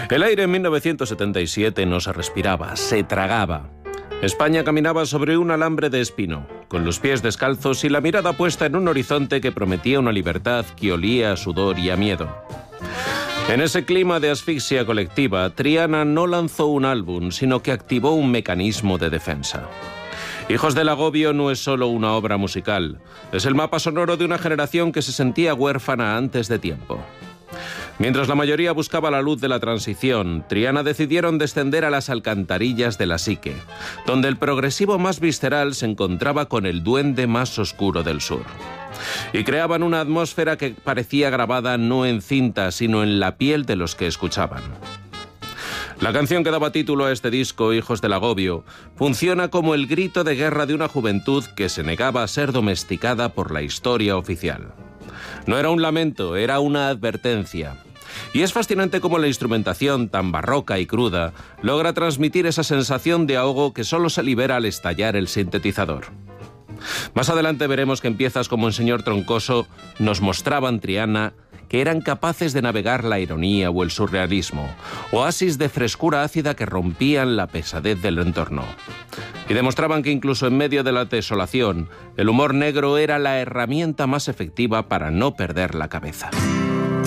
El aire en 1977 no se respiraba, se tragaba. España caminaba sobre un alambre de espino, con los pies descalzos y la mirada puesta en un horizonte que prometía una libertad que olía a sudor y a miedo. En ese clima de asfixia colectiva, Triana no lanzó un álbum, sino que activó un mecanismo de defensa. Hijos del Agobio no es solo una obra musical, es el mapa sonoro de una generación que se sentía huérfana antes de tiempo. Mientras la mayoría buscaba la luz de la transición, Triana decidieron descender a las alcantarillas de la psique, donde el progresivo más visceral se encontraba con el duende más oscuro del sur. Y creaban una atmósfera que parecía grabada no en cinta, sino en la piel de los que escuchaban. La canción que daba título a este disco, Hijos del Agobio, funciona como el grito de guerra de una juventud que se negaba a ser domesticada por la historia oficial. No era un lamento, era una advertencia. Y es fascinante cómo la instrumentación, tan barroca y cruda, logra transmitir esa sensación de ahogo que solo se libera al estallar el sintetizador. Más adelante veremos que en piezas como El Señor Troncoso nos mostraban Triana que eran capaces de navegar la ironía o el surrealismo, oasis de frescura ácida que rompían la pesadez del entorno. Y demostraban que incluso en medio de la desolación, el humor negro era la herramienta más efectiva para no perder la cabeza.